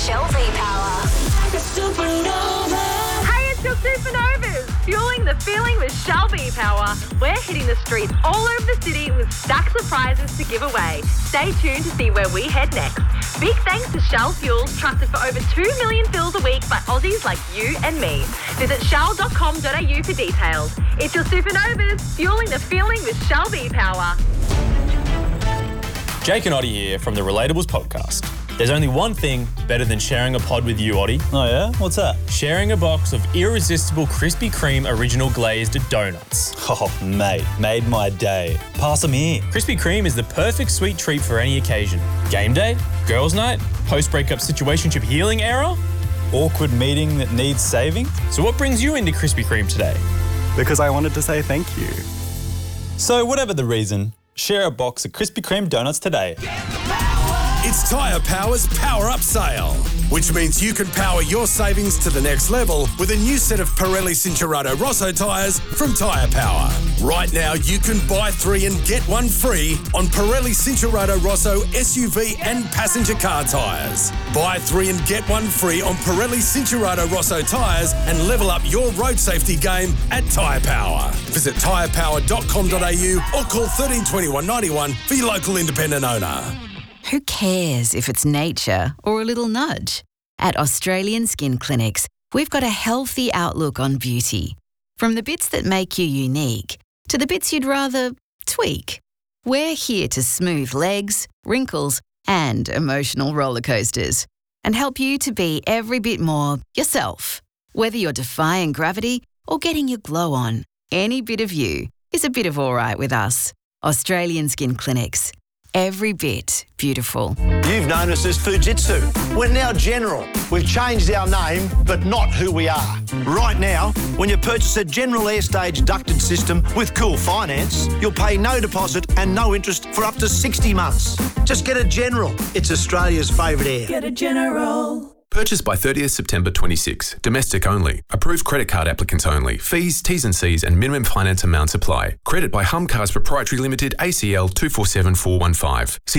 Shell V-Power. Hey, it's your Supernovas! Fueling the feeling with Shell V-Power. We're hitting the streets all over the city with stacks of prizes to give away. Stay tuned to see where we head next. Big thanks to Shell Fuels, trusted for over 2 million fills a week by Aussies like you and me. Visit shell.com.au for details. It's your Supernovas, fueling the feeling with Shell V-Power. Jake and Oddie here from the Relatables podcast. There's only one thing better than sharing a pod with you, Oddie. Oh yeah? What's that? Sharing a box of irresistible Krispy Kreme original glazed donuts. Oh, mate, made my day. Pass them here. Krispy Kreme is the perfect sweet treat for any occasion. Game day, girls' night, post-breakup situationship healing era. Awkward meeting that needs saving. So what brings you into Krispy Kreme today? Because I wanted to say thank you. So whatever the reason, share a box of Krispy Kreme donuts today. It's Tyre Power's Power Up Sale, which means you can power your savings to the next level with a new set of Pirelli Cinturato Rosso tyres from Tyre Power. Right now, you can buy 3 and get 1 free on Pirelli Cinturato Rosso SUV and passenger car tyres. Buy 3 and get 1 free on Pirelli Cinturato Rosso tyres and level up your road safety game at Tyre Power. Visit tyrepower.com.au or call 13 21 91 for your local independent owner. Who cares if it's nature or a little nudge? At Australian Skin Clinics, we've got a healthy outlook on beauty. From the bits that make you unique to the bits you'd rather tweak. We're here to smooth legs, wrinkles, and emotional roller coasters and help you to be every bit more yourself. Whether you're defying gravity or getting your glow on, any bit of you is a bit of all right with us. Australian Skin Clinics. Every bit beautiful. You've known us as Fujitsu. We're now General. We've changed our name, but not who we are. Right now, when you purchase a General Airstage ducted system with Cool Finance, you'll pay no deposit and no interest for up to 60 months. Just get a General. It's Australia's favourite air. Get a General. Purchased by 30th September 26. Domestic only. Approved credit card applicants only. Fees, T's and C's and minimum finance amounts apply. Credit by Humcars Proprietary Limited, ACL 247415. See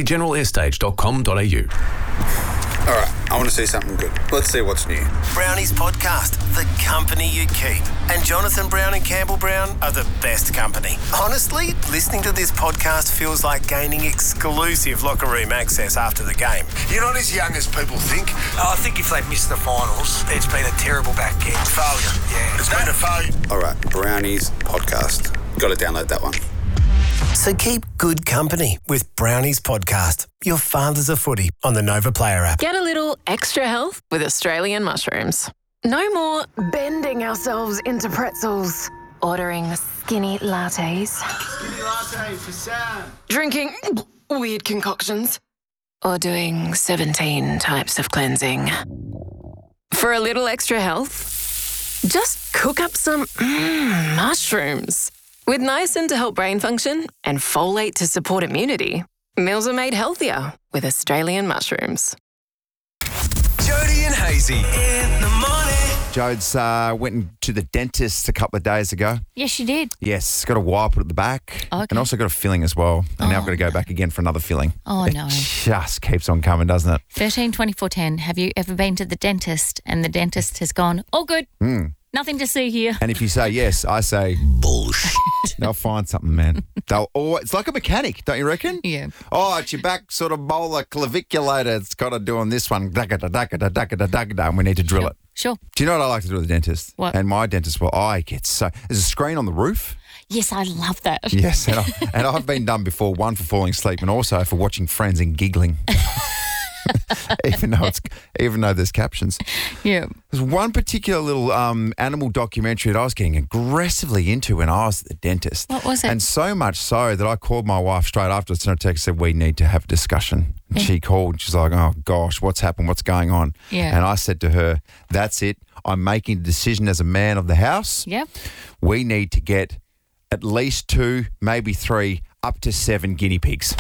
generalairStage.com.au. All right, I want to see something good. Let's see what's new. Brownie's podcast, The Company You Keep. And Jonathan Brown and Campbell Brown are the best company. Honestly, listening to this podcast feels like gaining exclusive locker room access after the game. You're not as young as people think. I think if they've missed the finals, it's been a terrible back end. Failure, yeah. It's been a failure. All right, Brownie's podcast. Got to download that one. So keep good company with Brownie's podcast. Your father's a footy on the Nova Player app. Get a little extra health with Australian mushrooms. No more bending ourselves into pretzels. Ordering skinny lattes. Skinny latte for Sam. Drinking weird concoctions. Or doing 17 types of cleansing. For a little extra health, just cook up some mushrooms. With niacin to help brain function and folate to support immunity, meals are made healthier with Australian mushrooms. Jody and Hazy in the morning. Jodes went to the dentist a couple of days ago. Yes, you did. Yes, got a wire put at the back. Okay. And also got a filling as well. And now I've got to go back again for another filling. Oh, no. It just keeps on coming, doesn't it? 13 24 10. Have you ever been to the dentist and the dentist has gone, all good, nothing to see here? And if you say yes, I say bullshit. They'll find something, man. It's like a mechanic, don't you reckon? Yeah. Oh, it's your back sort of molar claviculator. It's got to do on this one. And we need to drill it. Sure. Do you know what I like to do with the dentist? What? And my dentist, there's a screen on the roof. Yes, I love that. Yes, and I've been done before, one for falling asleep and also for watching Friends and giggling. even though there's captions. Yeah. There's one particular little animal documentary that I was getting aggressively into when I was at the dentist. What was it? And so much so that I called my wife straight after, sent her a text, said, we need to have a discussion. And she called. She's like, oh, gosh, what's happened? What's going on? Yeah. And I said to her, that's it. I'm making a decision as a man of the house. Yep. We need to get at least 2, maybe 3, up to 7 guinea pigs.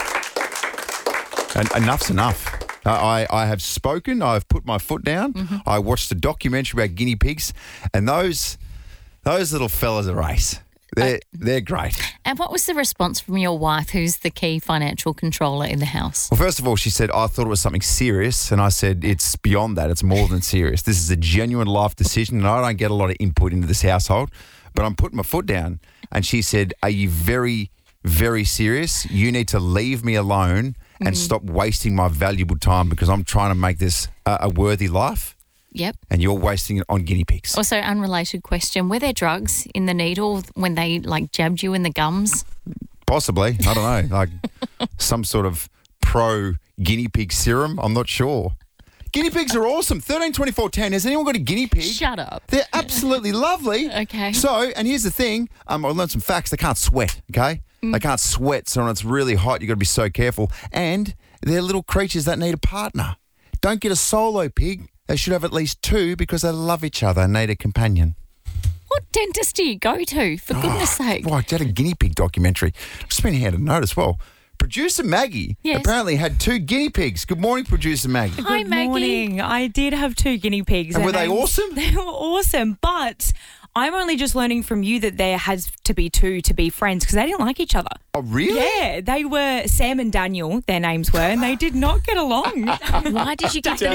And enough's enough. I have spoken. I've put my foot down. Mm-hmm. I watched a documentary about guinea pigs, and those little fellas are ace. They're great. And what was the response from your wife, who's the key financial controller in the house? Well, first of all, she said, I thought it was something serious. And I said, it's beyond that. It's more than serious. This is a genuine life decision. And I don't get a lot of input into this household, but I'm putting my foot down. And she said, are you very, very serious? You need to leave me alone and stop wasting my valuable time because I'm trying to make this a worthy life. Yep. And you're wasting it on guinea pigs. Also, unrelated question, were there drugs in the needle when they, jabbed you in the gums? Possibly. I don't know. Like some sort of pro-guinea pig serum. I'm not sure. Guinea pigs are awesome. 132410. Has anyone got a guinea pig? Shut up. They're absolutely lovely. Okay. So, and here's the thing. I learned some facts. They can't sweat, okay? They can't sweat, so when it's really hot, you've got to be so careful. And they're little creatures that need a partner. Don't get a solo pig. They should have at least two because they love each other and need a companion. What dentist do you go to, for goodness sake? Well, I did a guinea pig documentary. I've just been handed a note as well. Producer Maggie apparently had 2 guinea pigs. Good morning, Producer Maggie. Hi, Maggie. Good morning. I did have 2 guinea pigs. And were they awesome? They were awesome, but I'm only just learning from you that there has to be 2 to be friends because they didn't like each other. Oh, really? Yeah, they were Sam and Daniel, their names were, and they did not get along. Why did you give them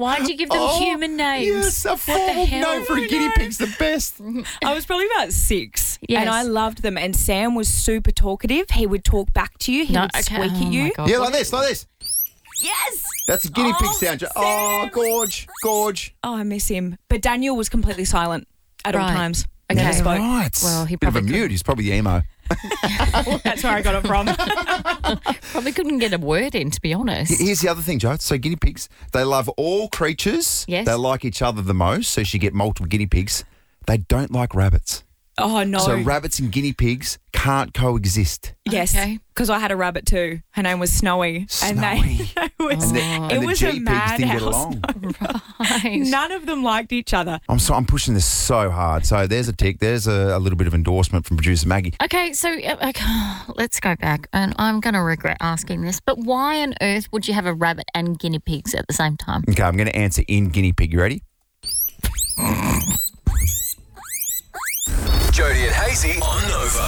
human names? Yes, a formal name for a guinea pig's the best. I was probably about 6, Yes. and I loved them. And Sam was super talkative. He would talk back to you. He would squeak at you. Yeah, like this. Yes. That's a guinea pig sound. Sam. Oh, gorge. Oh, I miss him. But Daniel was completely silent at all times. Okay. Never spoke. Right. Well, he Bit of a probably mute. He's probably the emo. That's where I got it from. probably couldn't get a word in, to be honest. Here's the other thing, Joe. So guinea pigs, they love all creatures. Yes. They like each other the most, so she get multiple guinea pigs. They don't like rabbits. Oh, no. So rabbits and guinea pigs can't coexist. Yes, because I had a rabbit too. Her name was Snowy. Snowy. And it was G a pigs madhouse. didn't get along. Right. None of them liked each other. I'm pushing this so hard. So there's a tick. There's a little bit of endorsement from producer Maggie. Okay, so let's go back. And I'm going to regret asking this, but why on earth would you have a rabbit and guinea pigs at the same time? Okay, I'm going to answer in guinea pig. You ready? Jody and Hazy on Nova.